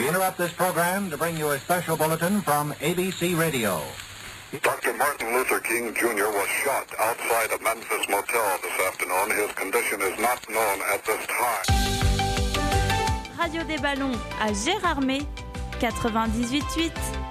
We interrupt this program to bring you a special bulletin from ABC Radio. Dr. Martin Luther King Jr. was shot outside a Memphis motel this afternoon. His condition is not known at this time. Radio des Ballons à Gérardmer, 98.8.